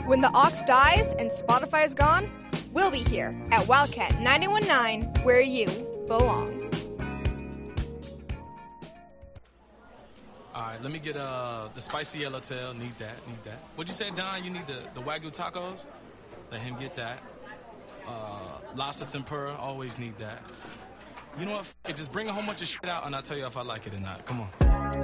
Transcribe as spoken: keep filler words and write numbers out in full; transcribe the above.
When the Aux dies and Spotify is gone, we'll be here at Wildcat ninety-one point nine, where you belong. All right, let me get uh, the spicy yellowtail. Need that, need that. What'd you say, Don? You need the, the Wagyu tacos? Let him get that. Uh, lobster tempura, always need that. You know what? F- it, just bring a whole bunch of shit out and I'll tell you if I like it or not. Come on.